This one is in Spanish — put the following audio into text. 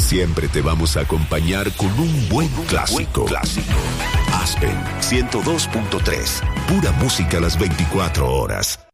Siempre te vamos a acompañar con un buen clásico. Aspen 102.3. Pura música a las 24 horas.